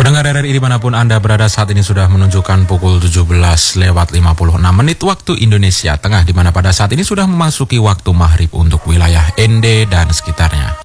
Pendengar RRI dimanapun Anda berada saat ini sudah menunjukkan pukul 17:56 waktu Indonesia Tengah, di mana pada saat ini sudah memasuki waktu maghrib untuk wilayah ND dan sekitarnya.